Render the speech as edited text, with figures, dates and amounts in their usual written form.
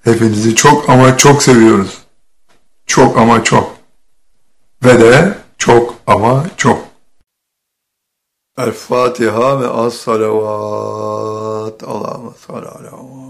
Hepinizi çok ama çok seviyoruz. Çok ama çok. Ve de çok ama çok. El Fatiha ve as salavat. Allahümme salli ala